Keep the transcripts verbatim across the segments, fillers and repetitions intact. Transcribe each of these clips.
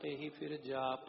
ते ही फिर जाप।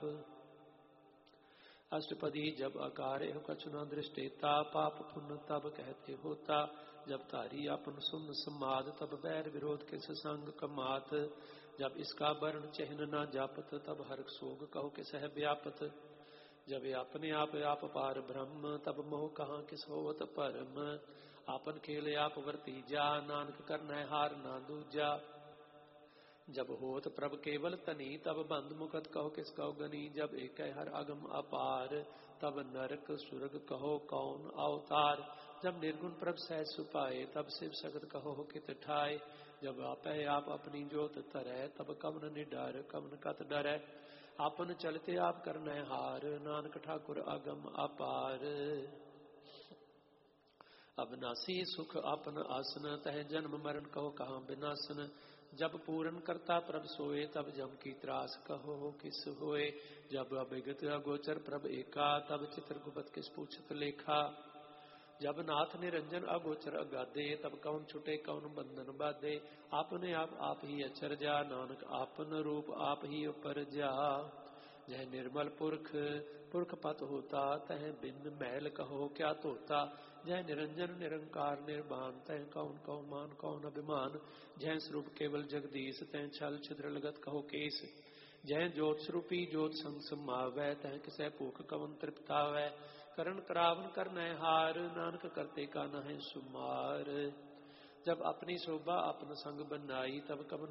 अष्टपदी जब आकारे हो कछु न दृष्टेता, पाप पुण्य तब कहते होता। जब तारी अपन सुन समाद, तब बैर विरोध किस संग कमात। जब इसका वर्ण चिन्ह न जापत, तब हर्ष शोक कहो कि सह व्यापत। जब अपने आप आप पार ब्रह्म, तब मोह कहाँ किस होवत परम। आपन खेल आप वर्ती जा, नानक करना हार ना दूजा। जब होत प्रभ केवल तनी, तब बंद मुकत कहो किस कहो गनी। जब एक हर अगम अपार, तब नरक सुरग कहो कौन अवतार। जब निर्गुण प्रभ सह सुपाए, तब शिव सगत कहो कित ठाए। जब आपे आप अपनी जोत तरै, तब कवन निडर कवन कत डरै। आपन चलते आप करनै हार, नानक ठाकुर अगम अपार। अविनाशी सुख आपन आसन, तह जन्म मरण कहो कहाँ विनाशन। जब पूरन करता प्रभ सोए, तब जम की त्रास कहो किस होए। जब अभिगत अगोचर प्रभ एका, तब चित्रगुप्त किस पूछत लेखा। जब नाथ निरंजन अगोचर अगाधे, तब कौन छुटे कौन बंधन बाधे। आपने आप आप ही अचर जा, नानक आपन रूप आप ही उपर जा। जह निर्मल पुरख पुरख पत होता, तह बिन मैल कहो क्या तोता। जह निरंजन निरंकार निर्वाण, तह कौन कौ मान कौन अभिमान। जह स्वरूप केवल जगदीश, तह छल छिद्र लगत कहो केस। जह ज्योत स्वरूपी ज्योत संग समावै, तह किसै भूख कवन तृप्तावै। करण करावन करनै हार, नानक करते का नहै सुमार। जब अपनी शोभा अपन संग बनाई, तब कवन